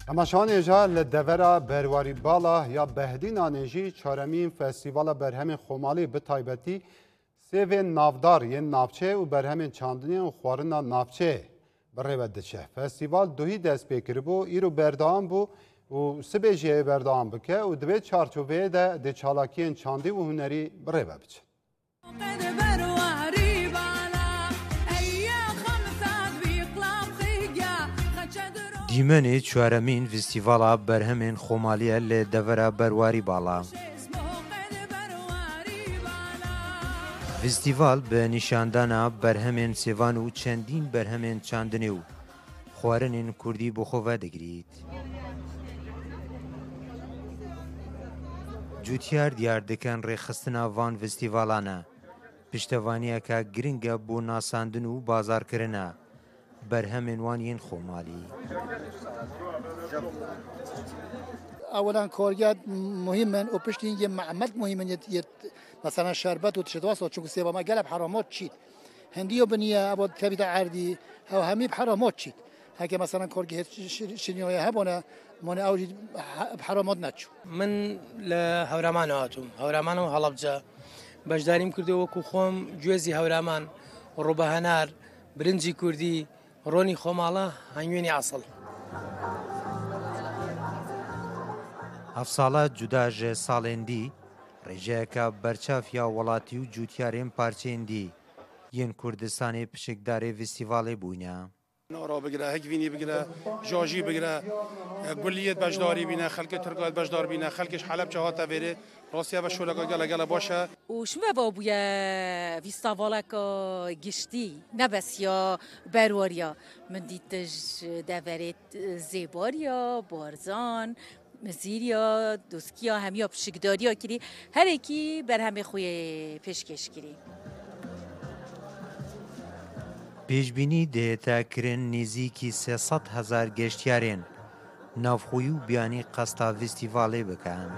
اما شان جا لدورا برواری بالا یا بهدین آنجی چهارمین فستیوال برهم خمالی به تایبتی سیو نافدار یه نافچه و برهم چاندنی و خوارنا نافچه بره دچه فستیوال دوهی دست بکر بو ایرو بردام بو و سبه جه بردام بکه و دوی چارچوبه ده چالاکین چاندی و هنری بره بچه دیمنی چهارمین فستیوالا برهمین خمالیه لدورا برواری بالا. فستیوال به نشاندانا برهمین سیوان و چندین برهمین چاندنی و خوارنین کردی بخواه دگرید. جوتیار دیار دکن ریخستنا وان فستیوالانه. پشتوانیه که گرنگه بو ناساندن و بازار کرنه. برهمین وانین خمالی. اولا کارگرد مهمن و پشتین یه معمل مهمن مثلا شربت و تشتواصل چون سیبا ما قلب حرامات چید هندیو بنیه ابد کبیت عردی او همه بحرامات چید هکه مثلا کارگرد شنیای هبونه من اوجد بحرامات نچو من لهورامان هاتم هورامان و هلبجه بجداریم کرده و کوخم جوزی هورامان روبهنار برنجی کردی رونی خماله هنگوینی اصل هفساله جداج سالندی رجاکا برچافیا ولاتی و جوتیارین پارچیندی ین کردستانی پشکداری فستیوالی بوینه نورا بگیره هکوینی بگیره جاجی بگیره گلیت بجداری بینه خلک ترکات بجدار بینه خلکش حلب جهات بره راستی به شولگا گلا باشه وش ما بابويا فيستافالك گشتی نه بس یا برواریا من دیتج دورت زیباریا بارزان مزیریا دوسکیا همیا پشکداریا کری هر اکی بر همه خوی پیشکش کری پیشبینی دیتا کرن نزیکی 300,000 گشتیارین نافخوی و بیانی قصتا فستیوالی بکن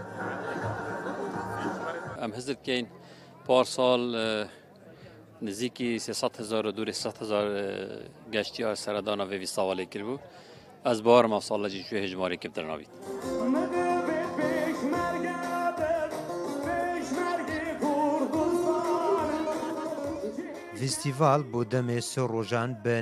ام حزب کین پارسال نزیکی 300,000 و دور 300,000 گشتیار سردانا و فستیوالی کرد از بار ما سال جیشو هجماری که درناوید فستیوال بودم سر روزان به